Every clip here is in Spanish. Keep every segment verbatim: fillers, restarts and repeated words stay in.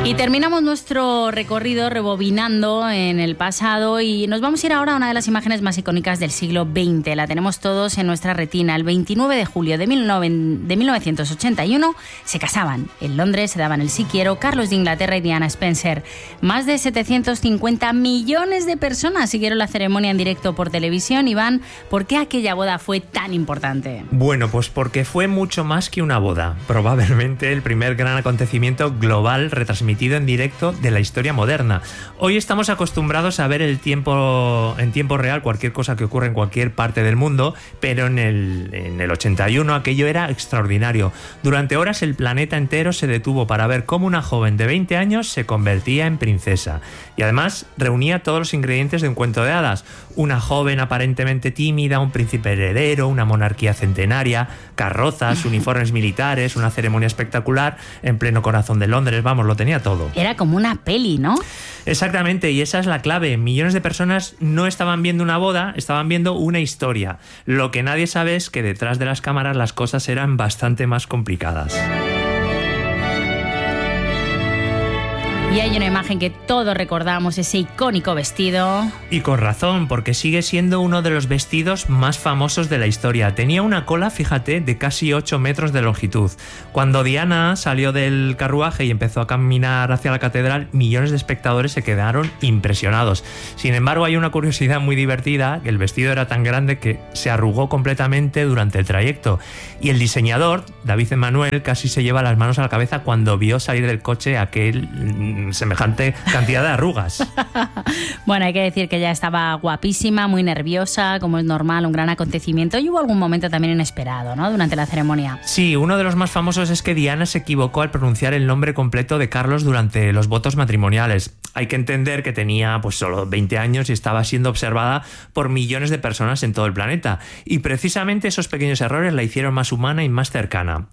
Y terminamos nuestro recorrido rebobinando en el pasado y nos vamos a ir ahora a una de las imágenes más icónicas del siglo veinte. La tenemos todos en nuestra retina. El veintinueve de julio de mil novecientos ochenta y uno se casaban. En Londres se daban el sí quiero Carlos de Inglaterra y Diana Spencer. Más de setecientos cincuenta millones de personas siguieron la ceremonia en directo por televisión. Iván, ¿por qué aquella boda fue tan importante? Bueno, pues porque fue mucho más que una boda. Probablemente el primer gran acontecimiento global retransmitido en directo de la historia moderna. Hoy estamos acostumbrados a ver el tiempo en tiempo real cualquier cosa que ocurre en cualquier parte del mundo, pero en el, en el ochenta y uno aquello era extraordinario. Durante horas el planeta entero se detuvo para ver cómo una joven de veinte años se convertía en princesa. Y además reunía todos los ingredientes de un cuento de hadas. Una joven aparentemente tímida, un príncipe heredero, una monarquía centenaria, carrozas, uniformes militares, una ceremonia espectacular en pleno corazón de Londres. Vamos, lo tenía todo. Era como una peli, ¿no? Exactamente, y esa es la clave. Millones de personas no estaban viendo una boda, estaban viendo una historia. Lo que nadie sabe es que detrás de las cámaras las cosas eran bastante más complicadas. Y hay una imagen que todos recordamos, ese icónico vestido. Y con razón, porque sigue siendo uno de los vestidos más famosos de la historia. Tenía una cola, fíjate, de casi ocho metros de longitud. Cuando Diana salió del carruaje y empezó a caminar hacia la catedral, millones de espectadores se quedaron impresionados. Sin embargo, hay una curiosidad muy divertida, que el vestido era tan grande que se arrugó completamente durante el trayecto. Y el diseñador, David Emanuel, casi se lleva las manos a la cabeza cuando vio salir del coche aquel semejante cantidad de arrugas. Bueno, hay que decir que ella estaba guapísima, muy nerviosa, como es normal, un gran acontecimiento, y hubo algún momento también inesperado, ¿no?, durante la ceremonia. Sí, uno de los más famosos es que Diana se equivocó al pronunciar el nombre completo de Carlos durante los votos matrimoniales. Hay que entender que tenía pues solo veinte años y estaba siendo observada por millones de personas en todo el planeta, y precisamente esos pequeños errores la hicieron más humana y más cercana.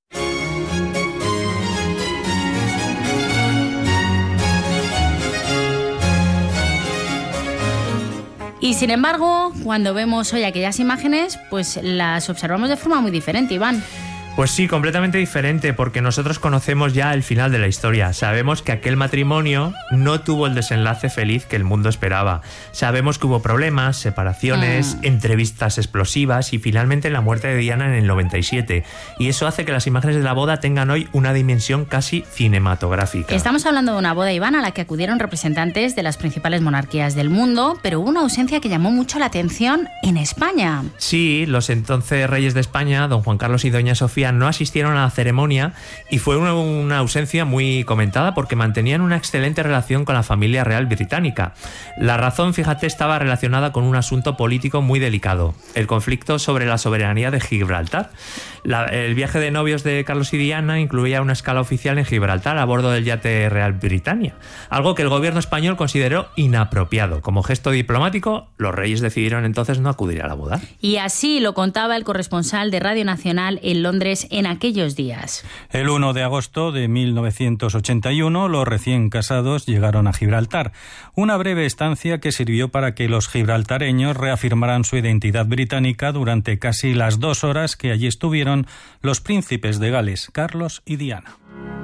Y sin embargo, cuando vemos hoy aquellas imágenes, pues las observamos de forma muy diferente, Iván. Pues sí, completamente diferente, porque nosotros conocemos ya el final de la historia. Sabemos que aquel matrimonio no tuvo el desenlace feliz que el mundo esperaba. Sabemos que hubo problemas, separaciones, mm. entrevistas explosivas y finalmente la muerte de Diana en el noventa y siete. Y eso hace que las imágenes de la boda tengan hoy una dimensión casi cinematográfica. Estamos hablando de una boda, Iván, a la que acudieron representantes de las principales monarquías del mundo, pero hubo una ausencia que llamó mucho la atención en España. Sí, los entonces reyes de España, don Juan Carlos y doña Sofía, no asistieron a la ceremonia y fue una, una ausencia muy comentada porque mantenían una excelente relación con la familia real británica. La razón, fíjate, estaba relacionada con un asunto político muy delicado, el conflicto sobre la soberanía de Gibraltar. La, el viaje de novios de Carlos y Diana incluía una escala oficial en Gibraltar a bordo del yate Real Britannia, algo que el gobierno español consideró inapropiado. Como gesto diplomático, los reyes decidieron entonces no acudir a la boda. Y así lo contaba el corresponsal de Radio Nacional en Londres en aquellos días. El uno de agosto de mil novecientos ochenta y uno, los recién casados llegaron a Gibraltar. Una breve estancia que sirvió para que los gibraltareños reafirmaran su identidad británica durante casi las dos horas que allí estuvieron los príncipes de Gales, Carlos y Diana.